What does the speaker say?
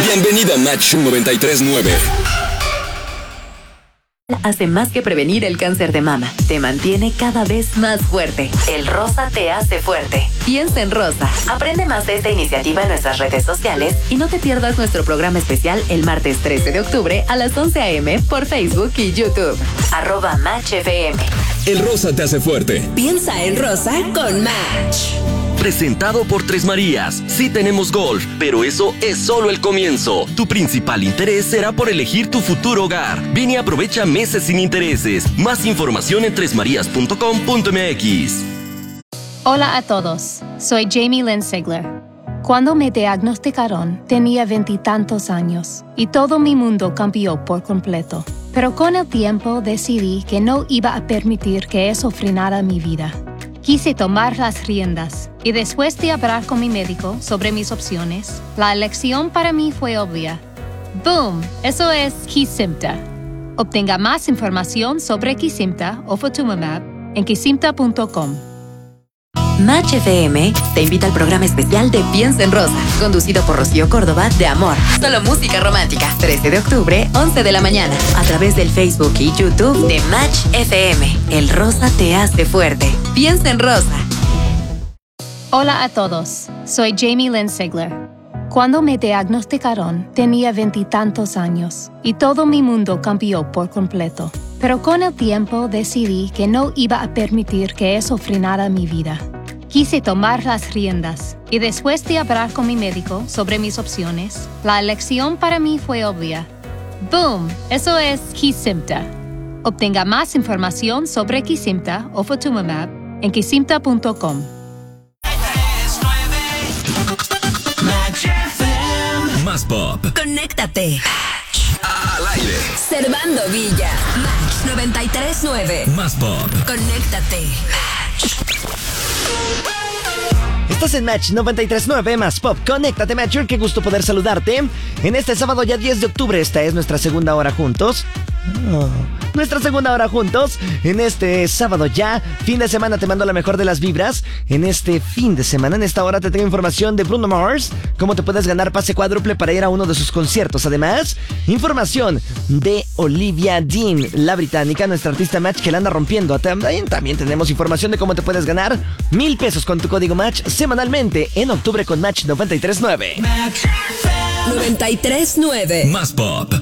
Bienvenida a Match 93.9. Hace más que prevenir el cáncer de mama. Te mantiene cada vez más fuerte. El rosa te hace fuerte. Piensa en rosa. Aprende más de esta iniciativa en nuestras redes sociales y no te pierdas nuestro programa especial el martes 13 de octubre a las 11 a.m. por Facebook y YouTube. @MatchFM. El rosa te hace fuerte. Piensa en rosa con Match. Presentado por Tres Marías. Sí tenemos golf, pero eso es solo el comienzo. Tu principal interés será por elegir tu futuro hogar. Ven y aprovecha meses sin intereses. Más información en tresmarías.com.mx. Hola a todos, soy Jamie Lynn Sigler. Cuando me diagnosticaron, tenía 20 y tantos años y todo mi mundo cambió por completo. Pero con el tiempo decidí que no iba a permitir que eso frenara mi vida. Quise tomar las riendas y después de hablar con mi médico sobre mis opciones, la elección para mí fue obvia. ¡Boom! Eso es Kesimpta. Obtenga más información sobre Kesimpta o Ofatumumab en kesimpta.com. Match FM te invita al programa especial de Piensa en Rosa, conducido por Rocío Córdoba de Amor. Solo música romántica. 13 de octubre, 11 de la mañana. A través del Facebook y YouTube de Match FM. El rosa te hace fuerte. Piensa en Rosa. Hola a todos, soy Jamie Lynn Sigler. Cuando me diagnosticaron, tenía 20 y tantos años y todo mi mundo cambió por completo. Pero con el tiempo decidí que no iba a permitir que eso frenara mi vida. Quise tomar las riendas y después de hablar con mi médico sobre mis opciones, la elección para mí fue obvia. ¡Boom! Eso es Kesimpta. Obtenga más información sobre Kesimpta o Ofatumumab en kesimpta.com. Más pop. Conéctate. Al aire. Servando Villa. Match 93.9. Más pop. Conéctate. Estás en Match 93.9 más pop. Conéctate, Matcher. Qué gusto poder saludarte. En este sábado ya 10 de octubre, esta es nuestra segunda hora juntos. Nuestra segunda hora juntos. En este sábado ya, fin de semana, te mando la mejor de las vibras. En este fin de semana, en esta hora te tengo información de Bruno Mars, cómo te puedes ganar pase cuádruple para ir a uno de sus conciertos. Además, información de Olivia Dean, la británica, nuestra artista Match que la anda rompiendo. También tenemos información de cómo te puedes ganar 1,000 pesos con tu código Match semanalmente en octubre con Match 93.9. 93.9. Más pop.